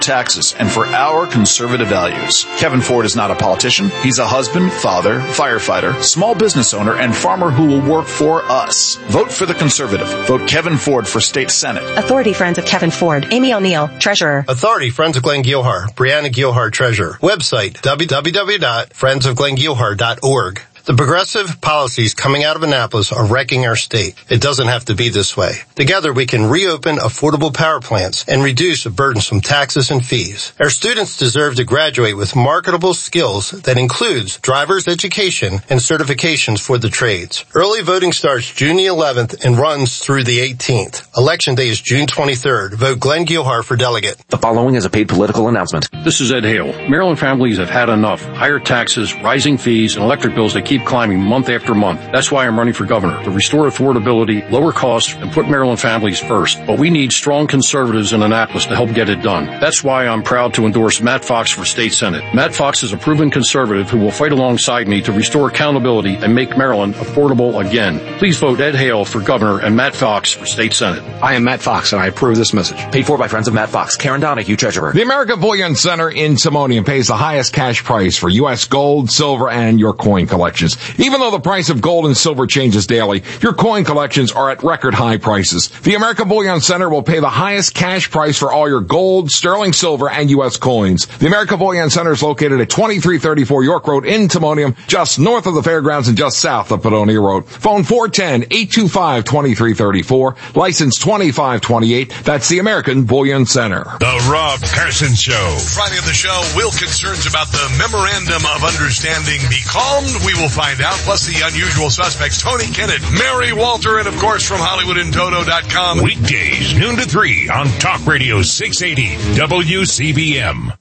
taxes, and for our conservative values. Kevin Ford is not a politician. He's a husband, father, firefighter, small business owner, and farmer who will work for us. Vote for the conservative. Vote Kevin Ford for state senate. Authority Friends of Kevin Ford. Amy O'Neill, Treasurer. Authority Friends of Glenn Gilhar. Brianna Gilhar, Treasurer. Website www.friendsofglengilhar.org. The progressive policies coming out of Annapolis are wrecking our state. It doesn't have to be this way. Together we can reopen affordable power plants and reduce burdensome taxes and fees. Our students deserve to graduate with marketable skills that includes driver's education and certifications for the trades. Early voting starts June the 11th and runs through the 18th. Election day is June 23rd. Vote Glenn Gilhar for delegate. The following is a paid political announcement. This is Ed Hale. Maryland families have had enough. Higher taxes, rising fees, and electric bills that keep climbing month after month. That's why I'm running for governor, to restore affordability, lower costs, and put Maryland families first. But we need strong conservatives in Annapolis to help get it done. That's why I'm proud to endorse Matt Fox for state senate. Matt Fox is a proven conservative who will fight alongside me to restore accountability and make Maryland affordable again. Please vote Ed Hale for governor and Matt Fox for state senate. I am Matt Fox, and I approve this message. Paid for by Friends of Matt Fox. Karen Donahue, Treasurer. The American Bullion Center in Timonium pays the highest cash price for U.S. gold, silver, and your coin collections. Even though the price of gold and silver changes daily, your coin collections are at record high prices. The American Bullion Center will pay the highest cash price for all your gold, sterling silver, and U.S. coins. The American Bullion Center is located at 2334 York Road in Timonium, just north of the fairgrounds and just south of Padonia Road. Phone 410-825-2334, license 2528. That's the American Bullion Center. The Rob Carson Show. Friday of the show, will concerns about the Memorandum of Understanding be calmed? We will find out. Plus the unusual suspects, Tony Kennett, Mary Walter, and of course from HollywoodInToto.com. Weekdays, noon to 3 on Talk Radio 680 WCBM.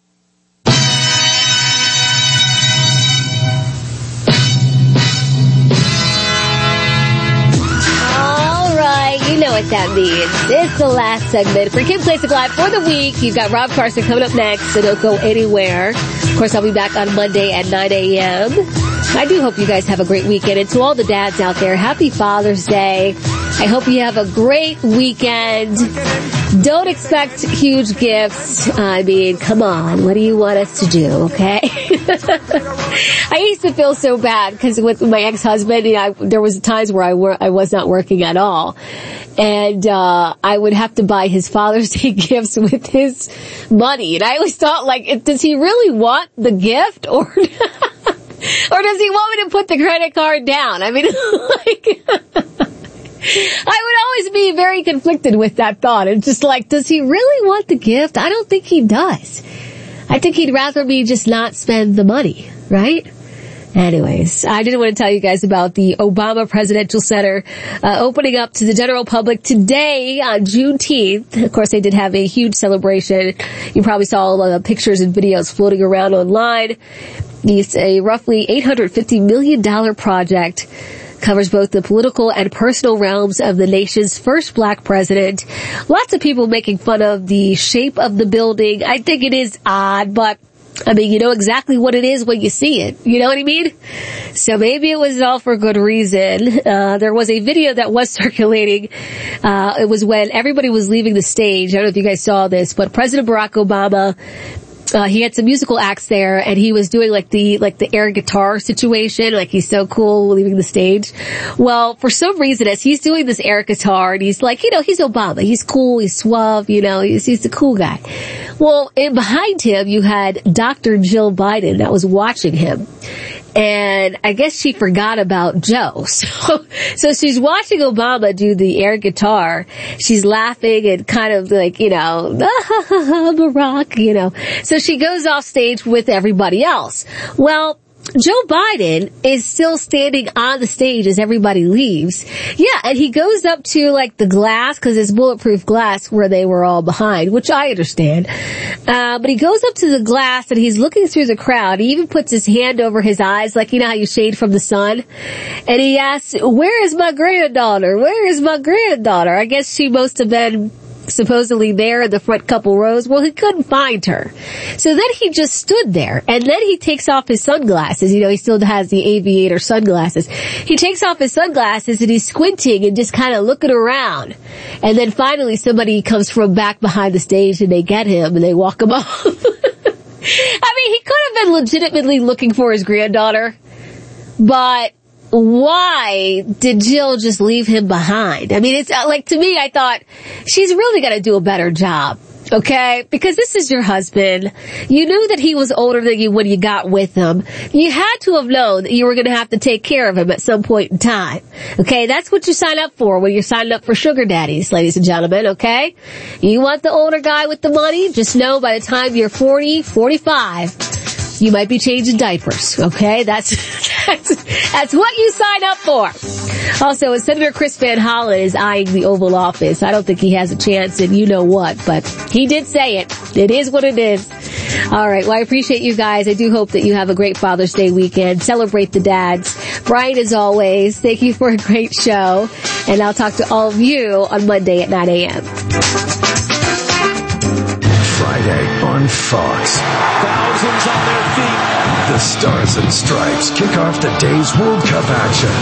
You know what that means. It's the last segment for Kim Klacik Live for the week. You've got Rob Carson coming up next, so don't go anywhere. Of course, I'll be back on Monday at 9 a.m. I do hope you guys have a great weekend. And to all the dads out there, happy Father's Day. I hope you have a great weekend. Don't expect huge gifts. I mean, come on. What do you want us to do, okay? I used to feel so bad because with my ex-husband, there was times where I was not working at all. And I would have to buy his Father's Day gifts with his money. And I always thought, like, does he really want the gift or or does he want me to put the credit card down? I mean, like, I would always be very conflicted with that thought. It's just like, does he really want the gift? I don't think he does. I think he'd rather me just not spend the money, right? Anyways, I didn't want to tell you guys about the Obama Presidential Center opening up to the general public today on Juneteenth. Of course, they did have a huge celebration. You probably saw a lot of pictures and videos floating around online. It's a roughly $850 million project. Covers both the political and personal realms of the nation's first black president. Lots of people making fun of the shape of the building. I think it is odd, but I mean, you know exactly what it is when you see it. You know what I mean? So maybe it was all for good reason. There was a video that was circulating. It was when everybody was leaving the stage. I don't know if you guys saw this, but President Barack Obama, he had some musical acts there, and he was doing like the air guitar situation, like he's so cool leaving the stage. Well, for some reason, as he's doing this air guitar, and he's like, he's Obama, he's cool, he's suave, he's the cool guy. Well, and behind him, you had Dr. Jill Biden that was watching him. And I guess she forgot about Joe. So she's watching Obama do the air guitar. She's laughing and kind of like, Barack, So she goes off stage with everybody else. Well, Joe Biden is still standing on the stage as everybody leaves. Yeah, and he goes up to like the glass, because it's bulletproof glass where they were all behind, which I understand. But he goes up to the glass and he's looking through the crowd. He even puts his hand over his eyes, like how you shade from the sun. And he asks, "Where is my granddaughter? Where is my granddaughter?" I guess she must have been supposedly there in the front couple rows. Well, he couldn't find her. So then he just stood there, and then he takes off his sunglasses. You know, he still has the aviator sunglasses. He takes off his sunglasses, and he's squinting and just kind of looking around. And then finally somebody comes from back behind the stage, and they get him, and they walk him off. I mean, he could have been legitimately looking for his granddaughter, but why did Jill just leave him behind? I mean, it's like, to me, I thought she's really got to do a better job. Okay? Because this is your husband. You knew that he was older than you when you got with him. You had to have known that you were going to have to take care of him at some point in time. Okay? That's what you sign up for when you're signing up for sugar daddies, ladies and gentlemen. Okay? You want the older guy with the money? Just know by the time you're 40, 45, you might be changing diapers, okay? That's what you sign up for. Also, Senator Chris Van Hollen is eyeing the Oval Office. I don't think he has a chance, and you know what, but he did say it. It is what it is. All right, well, I appreciate you guys. I do hope that you have a great Father's Day weekend. Celebrate the dads. Brian, as always, thank you for a great show, and I'll talk to all of you on Monday at 9 a.m. Friday on Fox. Thousands on their feet. The Stars and Stripes kick off the day's World Cup action.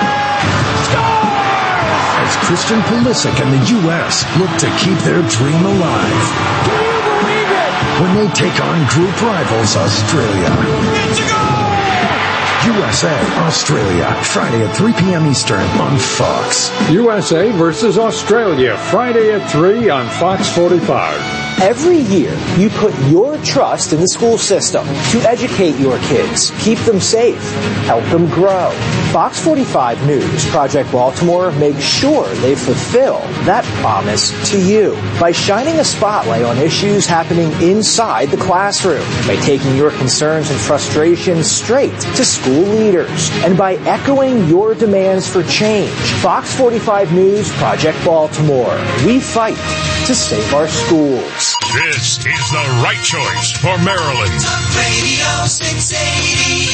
As Christian Pulisic and the U.S. look to keep their dream alive. Can you believe it? When they take on group rivals Australia. It's a goal! USA, Australia, Friday at 3 p.m. Eastern on Fox. USA versus Australia, Friday at 3 on Fox 45. Every year, you put your trust in the school system to educate your kids, keep them safe, help them grow. Fox 45 News, Project Baltimore makes sure they fulfill that promise to you by shining a spotlight on issues happening inside the classroom, by taking your concerns and frustrations straight to school leaders, and by echoing your demands for change. Fox 45 News, Project Baltimore. We fight to save our schools. This is the right choice for Maryland. Talk Radio 680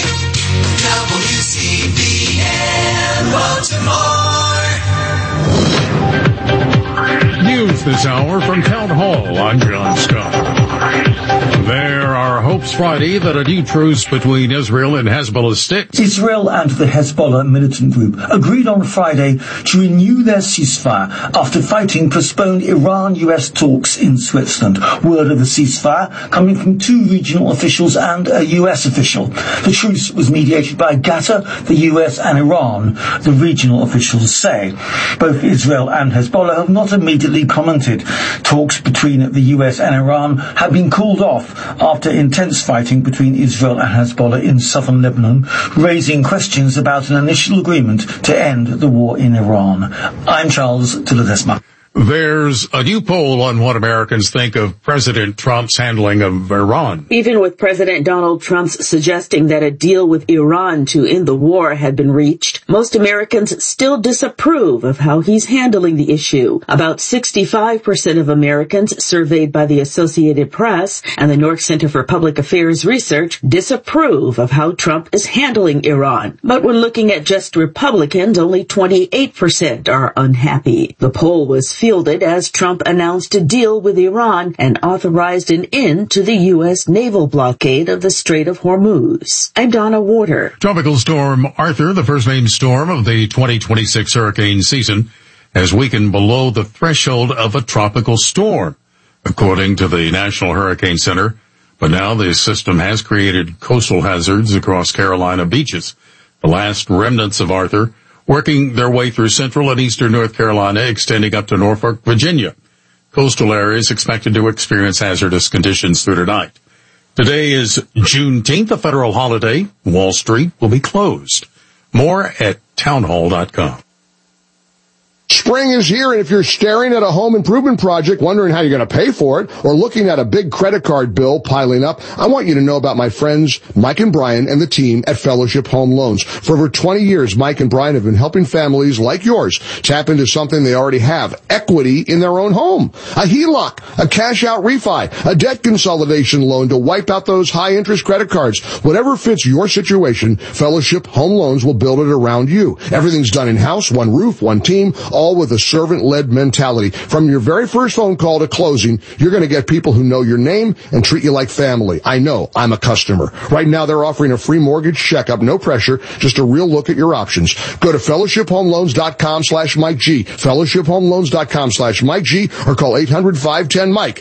WCBN Baltimore. News this hour from Town Hall. I'm John Scott. There are hopes Friday that a new truce between Israel and Hezbollah sticks. Israel and the Hezbollah militant group agreed on Friday to renew their ceasefire after fighting postponed Iran-US talks in Switzerland. Word of the ceasefire coming from two regional officials and a US official. The truce was mediated by Qatar, the US and Iran, the regional officials say. Both Israel and Hezbollah have not immediately commented. Talks between the US and Iran have been called off after intense fighting between Israel and Hezbollah in southern Lebanon, raising questions about an initial agreement to end the war in Iran. I'm Charles Tiladesma. There's a new poll on what Americans think of President Trump's handling of Iran. Even with President Donald Trump's suggesting that a deal with Iran to end the war had been reached, most Americans still disapprove of how he's handling the issue. About 65% of Americans surveyed by the Associated Press and the North Center for Public Affairs Research disapprove of how Trump is handling Iran. But when looking at just Republicans, only 28% are unhappy. The poll was fielded as Trump announced a deal with Iran and authorized an end to the U.S. naval blockade of the Strait of Hormuz. I'm Donna Warder. Tropical storm Arthur, the first named storm of the 2026 hurricane season, has weakened below the threshold of a tropical storm, according to the National Hurricane Center. But now the system has created coastal hazards across Carolina beaches. The last remnants of Arthur working their way through central and eastern North Carolina, extending up to Norfolk, Virginia. Coastal areas expected to experience hazardous conditions through tonight. Today is Juneteenth, a federal holiday. Wall Street will be closed. More at townhall.com. Spring is here, and if you're staring at a home improvement project, wondering how you're going to pay for it, or looking at a big credit card bill piling up, I want you to know about my friends Mike and Brian and the team at Fellowship Home Loans. For over 20 years, Mike and Brian have been helping families like yours tap into something they already have, equity in their own home. A HELOC, a cash-out refi, a debt consolidation loan to wipe out those high-interest credit cards. Whatever fits your situation, Fellowship Home Loans will build it around you. Everything's done in-house, one roof, one team, all all with a servant-led mentality. From your very first phone call to closing, you're going to get people who know your name and treat you like family. I know. I'm a customer. Right now, they're offering a free mortgage checkup. No pressure. Just a real look at your options. Go to fellowshiphomeloans.com/Mike G. fellowshiphomeloans.com/Mike G, or call 800-510-MIKE.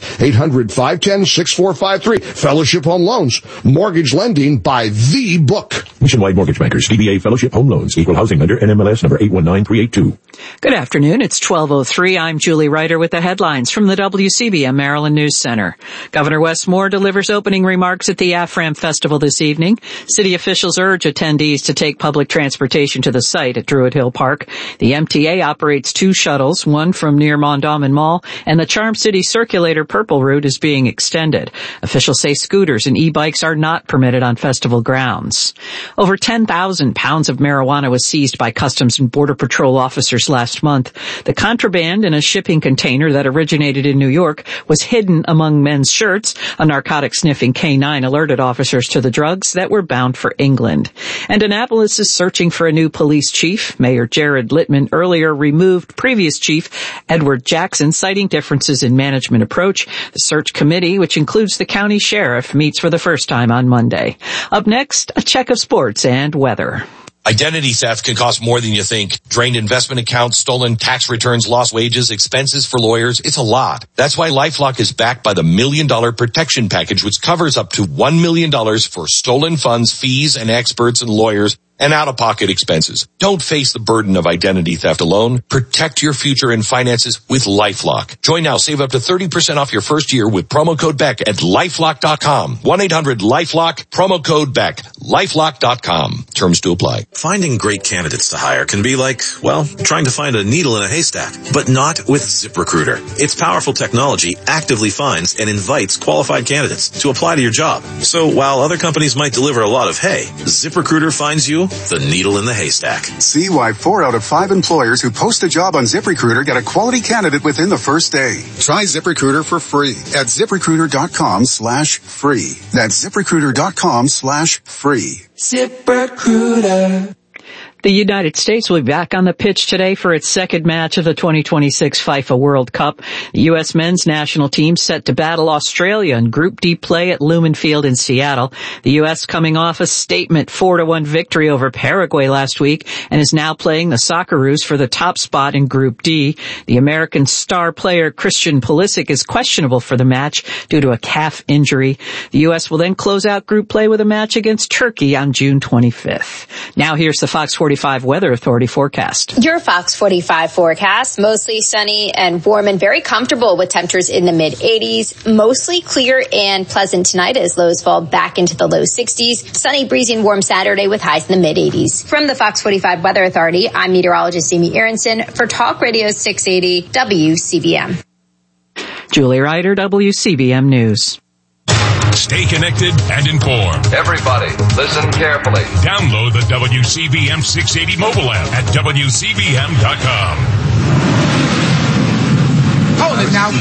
800-510-6453. Fellowship Home Loans. Mortgage lending by the book. Nationwide Mortgage Bankers, DBA Fellowship Home Loans, Equal Housing Lender, NMLS number 819382. Good afternoon. It's 12:03. I'm Julie Ryder with the headlines from the WCBM Maryland News Center. Governor Wes Moore delivers opening remarks at the AFRAM Festival this evening. City officials urge attendees to take public transportation to the site at Druid Hill Park. The MTA operates 2 shuttles, one from near Mondawmin Mall, and the Charm City Circulator Purple route is being extended. Officials say scooters and e-bikes are not permitted on festival grounds. Over 10,000 pounds of marijuana was seized by Customs and Border Patrol officers last month. The contraband in a shipping container that originated in New York was hidden among men's shirts. A narcotic-sniffing K-9 alerted officers to the drugs that were bound for England. And Annapolis is searching for a new police chief. Mayor Jared Littman earlier removed previous chief Edward Jackson, citing differences in management approach. The search committee, which includes the county sheriff, meets for the first time on Monday. Up next, a check of sports and weather. Identity theft can cost more than you think. Drained investment accounts, stolen tax returns, lost wages, expenses for lawyers. It's a lot. That's why LifeLock is backed by the $1 Million Protection Package, which covers up to $1 million for stolen funds, fees, and experts and lawyers, and out-of-pocket expenses. Don't face the burden of identity theft alone. Protect your future and finances with LifeLock. Join now. Save up to 30% off your first year with promo code BECK at LifeLock.com. 1-800-LifeLock, promo code BECK. LifeLock.com. Terms to apply. Finding great candidates to hire can be like, well, trying to find a needle in a haystack. But not with ZipRecruiter. Its powerful technology actively finds and invites qualified candidates to apply to your job. So while other companies might deliver a lot of hay, ZipRecruiter finds you the needle in the haystack. See why 4 out of 5 employers who post a job on ZipRecruiter get a quality candidate within the first day. Try ZipRecruiter for free at ZipRecruiter.com/free. That's ZipRecruiter.com/free. ZipRecruiter. The United States will be back on the pitch today for its second match of the 2026 FIFA World Cup. The U.S. men's national team set to battle Australia in Group D play at Lumen Field in Seattle. The U.S. coming off a statement 4-1 victory over Paraguay last week and is now playing the Socceroos for the top spot in Group D. The American star player Christian Pulisic is questionable for the match due to a calf injury. The U.S. will then close out group play with a match against Turkey on June 25th. Now here's the Fox 45 Weather Authority forecast. Your Fox 45 forecast, mostly sunny and warm and very comfortable with temperatures in the mid-80s. Mostly clear and pleasant tonight as lows fall back into the low 60s. Sunny, breezy, and warm Saturday with highs in the mid-80s. From the Fox 45 Weather Authority, I'm meteorologist Amy Aronson for Talk Radio 680 WCBM. Julie Ryder, WCBM News. Stay connected and informed. Everybody, listen carefully. Download the WCBM 680 mobile app at WCBM.com. Hold it now.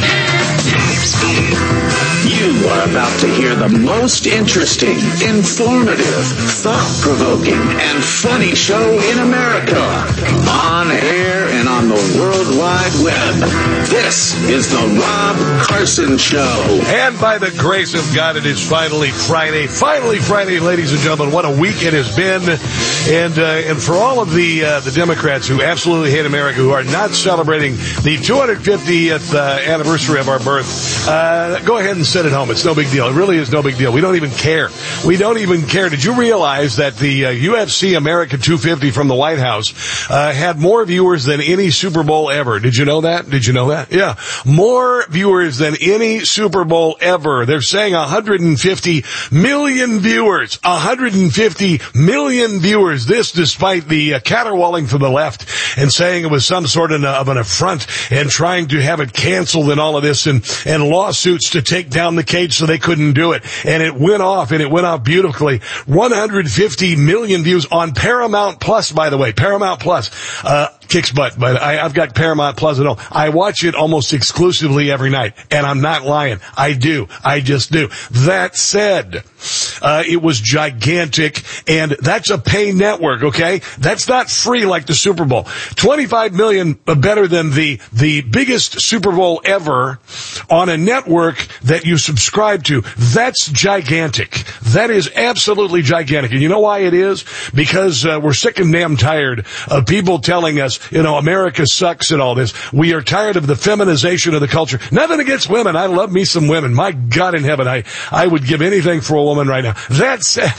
You are about to hear the most interesting, informative, thought-provoking, and funny show in America. On air and on the World Wide Web. This is the Rob Carson Show. And by the grace of God, it is finally Friday. Finally Friday, ladies and gentlemen. What a week it has been. And for all of the Democrats who absolutely hate America, who are not celebrating the 250th anniversary of our birth, go ahead and sit at home. It's no big deal. It really is no big deal. We don't even care. We don't even care. Did you realize that the UFC America 250 from the White House had more viewers than any Super Bowl ever? Did you know that? Did you know that? Yeah. More viewers than any Super Bowl ever. They're saying 150 million viewers. 150 million viewers. This despite the caterwauling from the left and saying it was some sort of an affront and trying to have it canceled and all of this and lawsuits to take down the cage so they couldn't do it. And it went off, and it went off beautifully. 150 million views on Paramount Plus, by the way. Paramount Plus. Kicks butt, but I've got Paramount Plus at home. I watch it almost exclusively every night, and I'm not lying. I do. I just do. That said, It was gigantic, and that's a pay network, okay? That's not free like the Super Bowl. $25 million better than the biggest Super Bowl ever on a network that you subscribe to. That's gigantic. That is absolutely gigantic. And you know why it is? Because we're sick and damn tired of people telling us, America sucks and all this. We are tired of the feminization of the culture. Nothing against women. I love me some women. My God in heaven, I would give anything for a woman right now. That said,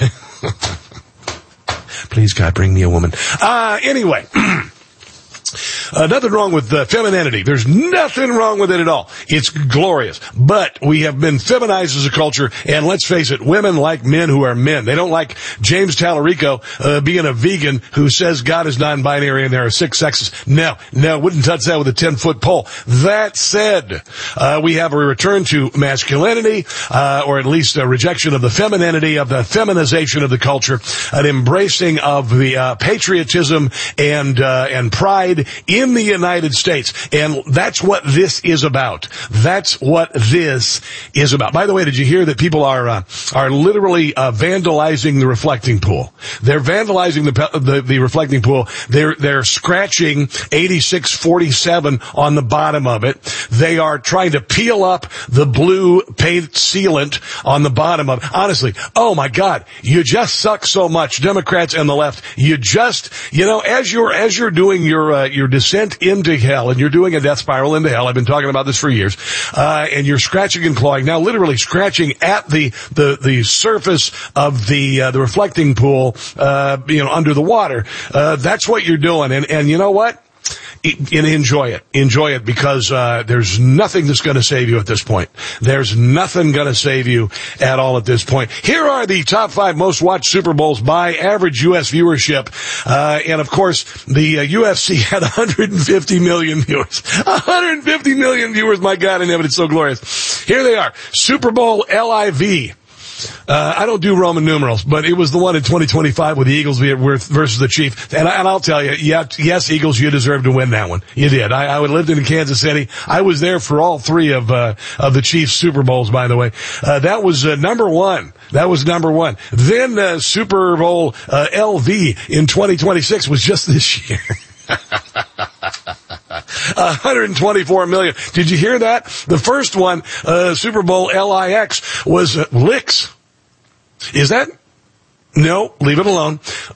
please God, bring me a woman. Anyway. Nothing wrong with femininity. There's nothing wrong with it at all. It's glorious. But we have been feminized as a culture, and let's face it, women like men who are men. They don't like James Tallarico being a vegan who says God is non-binary and there are 6 sexes. No, wouldn't touch that with a 10-foot pole. That said, we have a return to masculinity, or at least a rejection of the femininity, of the feminization of the culture, an embracing of the patriotism and pride in the United States. And that's what this is about. That's what this is about. By the way, did you hear that people are literally vandalizing the reflecting pool? They're vandalizing the reflecting pool. They're scratching 8647 on the bottom of it. They are trying to peel up the blue paint sealant on the bottom of it. Honestly, oh my God, you just suck so much, Democrats and the left. You just, as you're doing your descent into hell, and you're doing a death spiral into hell. I've been talking about this for years. And you're scratching and clawing, now literally scratching at the surface of the reflecting pool, under the water. That's what you're doing. And you know what? Enjoy it because there's nothing that's going to save you at this point. There's nothing going to save you at all at this point. Here are the top 5 most watched Super Bowls by average U.S. viewership. And of course, the UFC had 150 million viewers. 150 million viewers, my God in heaven, it's so glorious. Here they are. Super Bowl LIV. I don't do Roman numerals, but it was the one in 2025 with the Eagles versus the Chiefs. And I'll tell you, yes, Eagles, you deserve to win that one. You did. I lived in Kansas City. I was there for all 3 of the Chiefs Super Bowls, by the way. That was number 1. That was number 1. Then Super Bowl LV in 2026 was just this year. 124 million. Did you hear that? The first one, Super Bowl LIX, was Licks. Is that? No, leave it alone.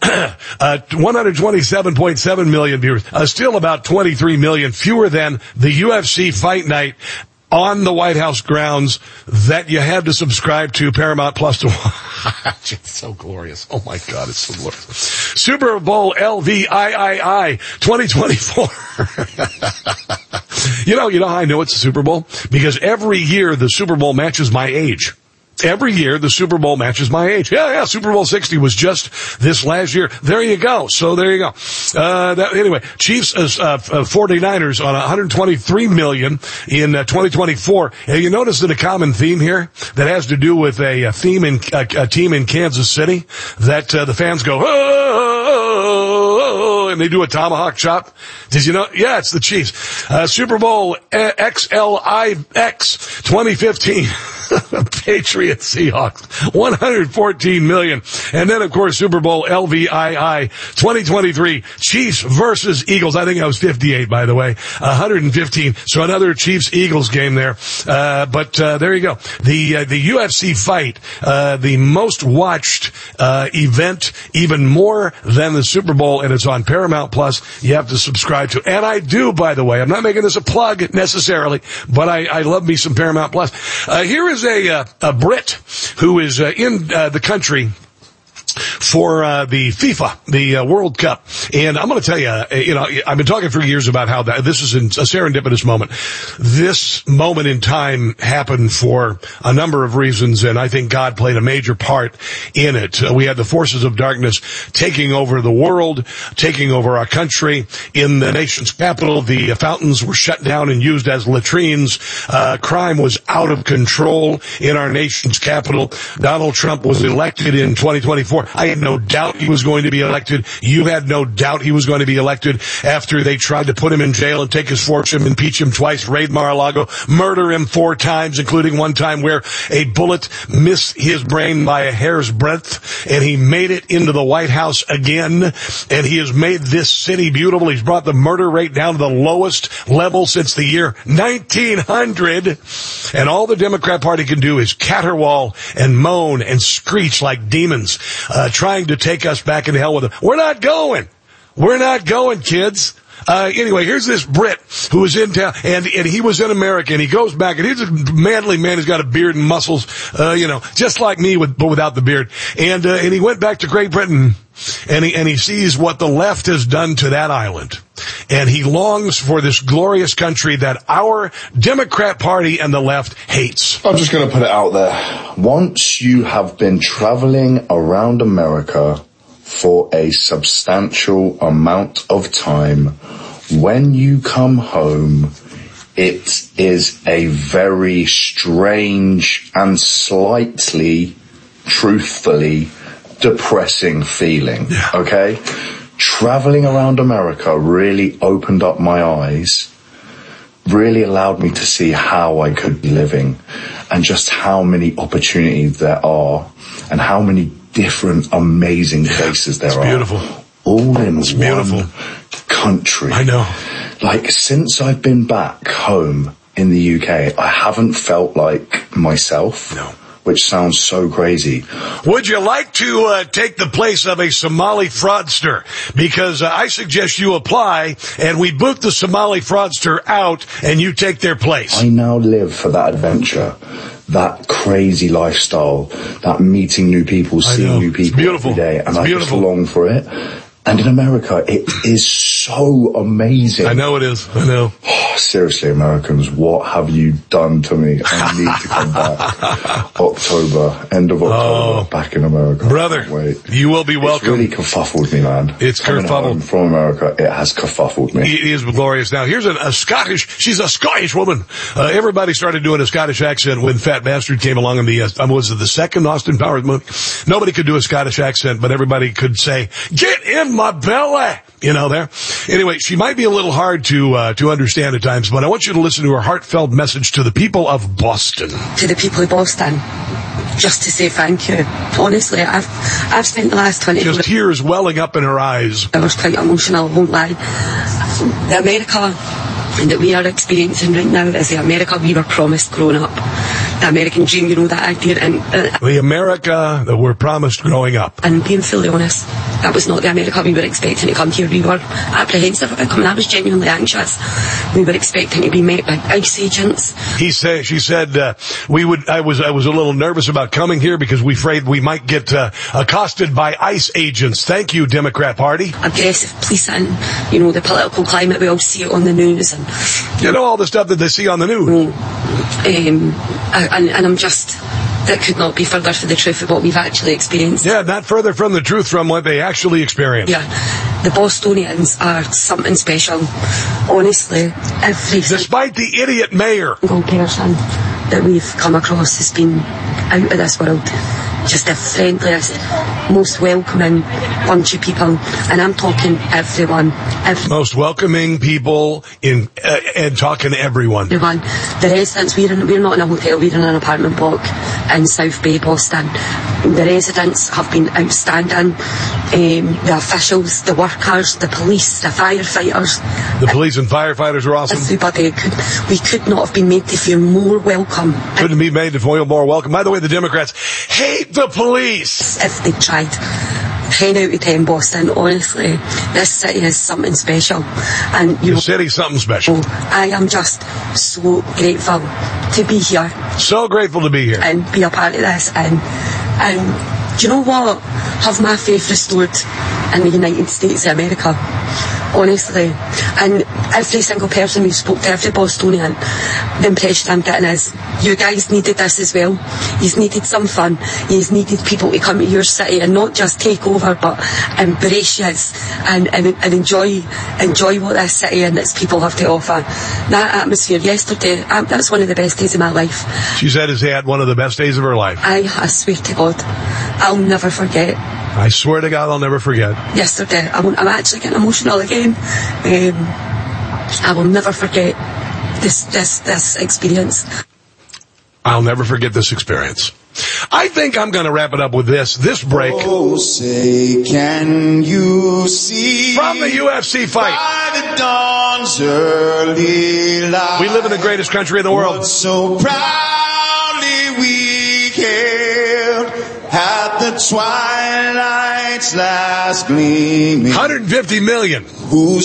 127.7 million viewers. Still about 23 million fewer than the UFC Fight Night on the White House grounds that you had to subscribe to Paramount Plus to watch. It's so glorious. Oh my God, it's so glorious. Super Bowl LVIII 2024. You know how I know it's a Super Bowl? Because every year the Super Bowl matches my age. Every year, the Super Bowl matches my age. Yeah, Super Bowl 60 was just this last year. There you go. So there you go. Anyway, Chiefs, 49ers on 123 million in 2024. And you notice that a common theme here that has to do with a team in Kansas City that the fans go, oh, and they do a tomahawk chop. Did you know? Yeah, it's the Chiefs. Super Bowl XLIX 2015. Patriots Seahawks, 114 million. And then, of course, Super Bowl LVII 2023, Chiefs versus Eagles. I think I was 58, by the way, 115. So another Chiefs-Eagles game there. But there you go. The UFC fight, the most watched event, even more than the Super Bowl, and it's on Paramount Plus. You have to subscribe to. And I do, by the way. I'm not making this a plug necessarily, but I love me some Paramount Plus. Here is a Brit who is in the country for the FIFA, the World Cup. And I'm going to tell you, I've been talking for years about how this is a serendipitous moment. This moment in time happened for a number of reasons, and I think God played a major part in it. We had the forces of darkness taking over the world, taking over our country. In the nation's capital, the fountains were shut down and used as latrines. Crime was out of control in our nation's capital. Donald Trump was elected in 2024. I had no doubt he was going to be elected. You had no doubt he was going to be elected after they tried to put him in jail and take his fortune, impeach him twice, raid Mar-a-Lago, murder him 4 times, including one time where a bullet missed his brain by a hair's breadth, and he made it into the White House again, and he has made this city beautiful. He's brought the murder rate down to the lowest level since the year 1900, and all the Democrat Party can do is caterwaul and moan and screech like demons, trying to take us back into hell with them. We're not going. We're not going, kids. Anyway, here's this Brit who was in town, and he was in America, and he goes back, and he's a manly man. He's got a beard and muscles, just like me, but without the beard. And he went back to Great Britain, and he sees what the left has done to that island. And he longs for this glorious country that our Democrat Party and the left hates. I'm just going to put it out there. Once you have been traveling around America for a substantial amount of time, when you come home, it is a very strange and slightly, truthfully, depressing feeling, okay? Traveling around America really opened up my eyes, really allowed me to see how I could be living and just how many opportunities there are and how many different amazing places there are. Beautiful. All in one country. I know. Like, since I've been back home in the UK, I haven't felt like myself. No. Which sounds so crazy. Would you like to take the place of a Somali fraudster? Because I suggest you apply, and we boot the Somali fraudster out, and you take their place. I now live for that adventure, that crazy lifestyle, that meeting new people, seeing new people every day, and I just long for it. And in America, it is so amazing. I know it is. I know. Seriously, Americans, what have you done to me? I need to come back. End of October, back in America. Brother, wait. You will be welcome. It's really kerfuffled me, man. It's kerfuffled. From America, it has kerfuffled me. It is glorious. Now, here's she's a Scottish woman. Everybody started doing a Scottish accent when Fat Bastard came along in was it the second Austin Powers movie? Nobody could do a Scottish accent, but everybody could say, "Get in my belly," there. Anyway, she might be a little hard to understand at times, but I want you to listen to her heartfelt message to the people of Boston. To the people of Boston, just to say thank you. Honestly, I've spent the last 20 Just tears welling up in her eyes. I was quite emotional, I won't lie. The America that we are experiencing right now is the America we were promised growing up. The American dream, that idea. And the America that we're promised growing up. And being fully honest, that was not the America we were expecting to come here. We were apprehensive about coming. I was genuinely anxious. We were expecting to be met by ICE agents. She said, I was a little nervous about coming here because we afraid we might get accosted by ICE agents. Thank you, Democrat Party. Aggressive policing, the political climate, we all see it on the news. And all the stuff that they see on the news. And I'm just, that could not be further from the truth of what we've actually experienced. Yeah, not further from the truth from what they actually experienced. Yeah, the Bostonians are something special. Honestly, despite the idiot mayor. Single person that we've come across has been out of this world. Just the friendliest, most welcoming bunch of people, and I'm talking everyone. Most welcoming people and talking everyone. Everyone. The residents, we're not in a hotel, we're in an apartment block in South Bay, Boston. The residents have been outstanding. The officials, the workers, the police, the firefighters. The police and firefighters are awesome. Everybody, we could not have been made to feel more welcome. Couldn't be made to feel more welcome. By the way, the Democrats hate the police. If they tried. 10 out of 10, Boston. Honestly, this city is something special. And the city's something special. I am just so grateful to be here. So grateful to be here. And be a part of this. And do you know what? Have my faith restored in the United States of America. Honestly. And every single person we spoke to, every Bostonian, the impression I'm getting is, you guys needed this as well. You needed some fun. You needed people to come to your city and not just take over, but embrace you and enjoy what this city and its people have to offer. That atmosphere yesterday, that's one of the best days of my life. She said has had one of the best days of her life. I swear to God, I'll never forget I swear to God, I'll never forget. Yesterday, I'm actually getting emotional again. I will never forget this experience. I'll never forget this experience. I think I'm going to wrap it up with this break. Oh, say, can you see from the UFC fight? By the dawn's early light, we live in the greatest country in the world. So proudly we hailed at the twilight's last gleaming. 150 million. Who